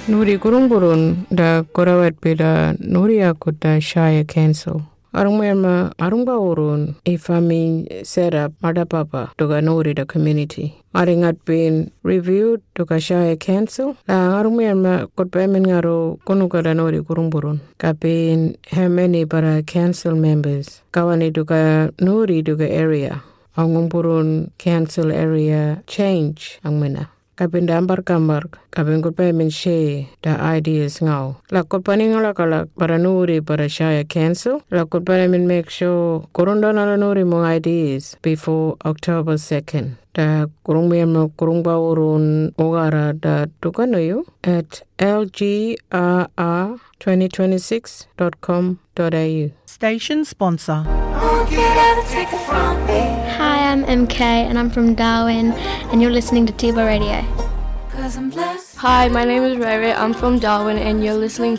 Nuri Gurungurun da Gorawat Bida Nuria Kuta Shire Council. Arungmerma Arungba Urun Ifami set up Madapapa Toga Nuri the community. Aringat been reviewed Toga Shire Council. La Arungmerma Kutbemin Ngaro Kunukada Nuri Gurungurun. Kapin how many para council members. Kawani Toga Nuri Toga area. Angumburun council area change angmena. Kapin dambar kambar, kapin kulpa min share the ideas ngau. La kulpa ni ngala kala para nuri para Shire Council. La kulpa min make sure kurunda na nuri mong ideas before October 2nd. Da kurung miyam kurungba urun ogara da tukanoyo at lgrr2026.com.au. Station sponsor. Hi, I'm MK and I'm from Darwin and you're listening to Tiba Radio. Hi, my name is Ray. I'm from Darwin and you're listening